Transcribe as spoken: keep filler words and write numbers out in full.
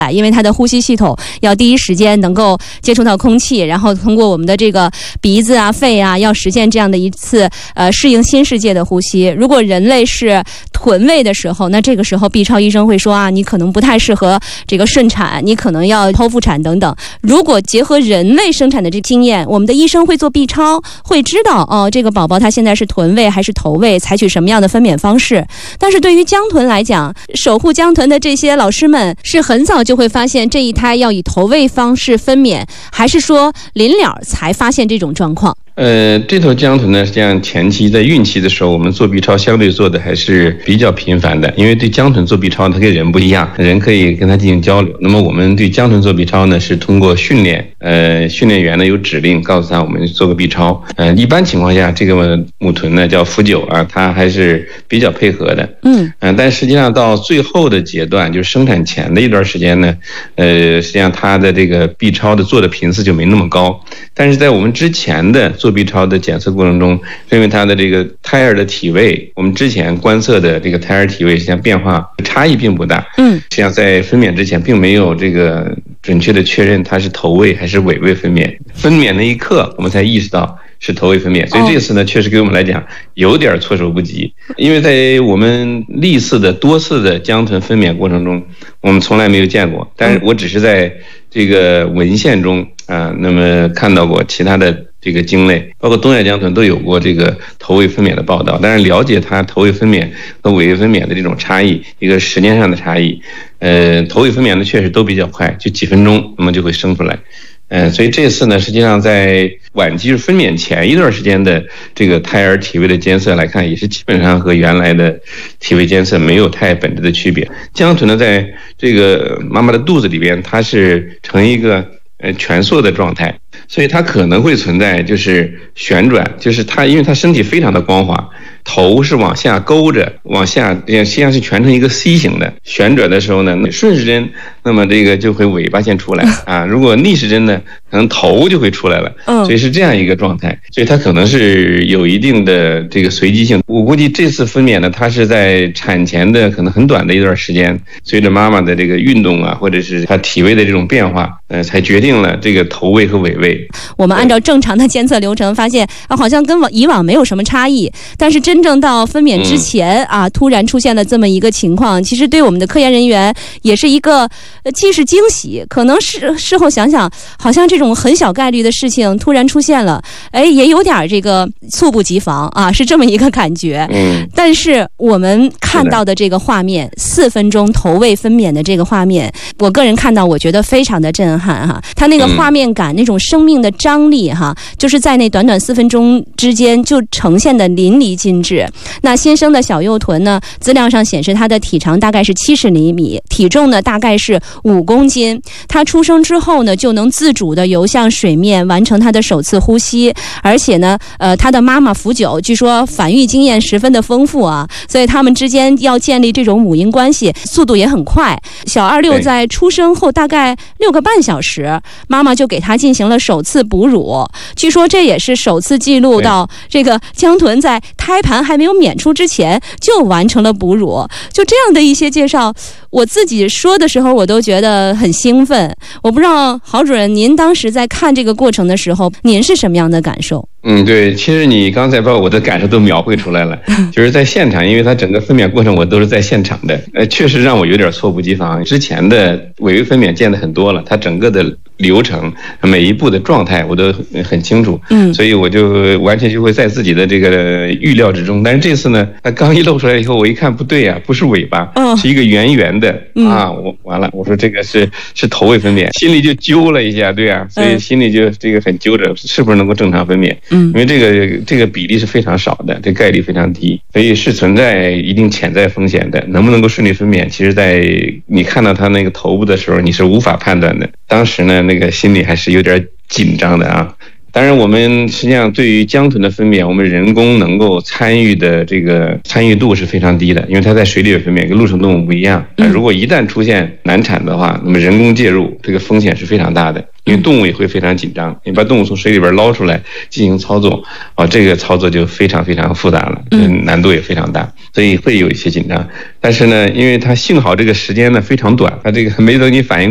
因为它的呼吸系统要第一时间能够接触到空气，然后通过我们的这个鼻子啊、肺啊，要实现这样的一次呃适应新世界的呼吸。如果人类是臀位的时候，那这个时候 B 超医生会说啊，你可能不太适合这个顺产，你可能要剖腹产等等。如果结合人类生产的这个经验，我们的医生会做 B 超，会知道哦，这个宝宝他现在是臀位还是头位，采取什么样的分娩方式。但是对于江豚来讲，守护江豚的这些老师们是很早就会发现这一胎要以头位方式分娩，还是说临了才发现这种状况？ 呃，这头江豚呢，实际上前期在孕期的时候，我们做 B 超相对做的还是比较频繁的，因为对江豚做 B 超，它跟人不一样，人可以跟它进行交流。那么我们对江豚做 B 超呢，是通过训练，呃，训练员呢有指令告诉他我们做个 B 超。呃，一般情况下，这个母豚呢叫福九啊，它还是比较配合的。嗯，嗯、呃，但实际上到最后的阶段，就是生产前的一段时间呢，呃，实际上它的这个 B 超的做的频次就没那么高。但是在我们之前的做 B 超的检测过程中，因为它的这个胎儿的体位，我们之前观测的这个胎儿体位实际上变化差异并不大。嗯，实际上在分娩之前并没有这个准确的确认它是头位还是尾位分娩。分娩那一刻，我们才意识到是头位分娩，所以这次呢，确实给我们来讲有点措手不及。因为在我们历次的多次的江豚分娩过程中，我们从来没有见过，但是我只是在这个文献中啊，那么看到过其他的这个鲸类，包括东亚江豚都有过这个头位分娩的报道，但是了解它头位分娩和尾位分娩的这种差异，一个时间上的差异，呃，头位分娩的确实都比较快，就几分钟那么就会生出来。嗯，所以这次呢，实际上在晚期分娩前一段时间的这个胎儿体位的监测来看，也是基本上和原来的体位监测没有太本质的区别。江豚呢，在这个妈妈的肚子里边，它是呈一个呃蜷缩的状态，所以它可能会存在就是旋转，就是它因为它身体非常的光滑，头是往下勾着，往下实际上是蜷成一个 C 型的，旋转的时候呢，顺时针，那么这个就会尾巴先出来啊，如果逆时针呢，可能头就会出来了，所以是这样一个状态，所以它可能是有一定的这个随机性。我估计这次分娩呢，它是在产前的可能很短的一段时间，随着妈妈的这个运动啊，或者是她体位的这种变化，呃，才决定了这个头位和尾位。 我们按照正常的监测流程发现啊，好像跟以往没有什么差异，但是真正到分娩之前啊，突然出现了这么一个情况，其实对我们的科研人员也是一个呃，既是惊喜，可能是事后想想，好像这种很小概率的事情突然出现了，哎，也有点这个猝不及防啊，是这么一个感觉。嗯，但是我们看到的这个画面，四分钟头位分娩的这个画面，我个人看到，我觉得非常的震撼哈，它那个画面感，那种生命的张力哈，就是在那短短四分钟之间就呈现的淋漓尽致。那新生的小幼豚呢，资料上显示它的体长大概是七十厘米，体重呢大概是五公斤。它出生之后呢，就能自主的游向水面，完成它的首次呼吸。而且呢，呃，它的妈妈福九据说繁育经验十分的丰富啊，所以他们之间要建立这种母婴关系，速度也很快。小二六在出生后大概六个半小时，妈妈就给它进行了首次哺乳。据说这也是首次记录到这个江豚在胎盘还没有娩出之前就完成了哺乳。就这样的一些介绍，我自己说的时候我都觉得很兴奋。我不知道郝主任您当时在看这个过程的时候，您是什么样的感受？ 嗯，对，其实你刚才把我的感受都描绘出来了，就是在现场，因为它整个分娩过程我都是在现场的，呃，确实让我有点猝不及防。之前的尾位分娩见的很多了，它整个的流程每一步的状态我都很清楚，嗯，所以我就完全就会在自己的这个预料之中。但是这次呢，它刚一露出来以后，我一看不对呀、啊，不是尾巴，嗯，是一个圆圆的、嗯、啊，我完了，我说这个是是头位分娩，心里就揪了一下，对啊，所以心里就这个很揪着，是不是能够正常分娩？嗯，因为这个这个比例是非常少的，这概率非常低，所以是存在一定潜在风险的。能不能够顺利分娩，其实在你看到它那个头部的时候，你是无法判断的。当时呢，那个心里还是有点紧张的啊。当然，我们实际上对于江豚的分娩，我们人工能够参与的这个参与度是非常低的，因为它在水里分娩，跟陆生动物不一样。如果一旦出现难产的话，那么人工介入这个风险是非常大的，因为动物也会非常紧张。你把动物从水里边捞出来进行操作，啊，这个操作就非常非常复杂了，难度也非常大，所以会有一些紧张。但是呢，因为它幸好这个时间呢非常短，它这个没等你反应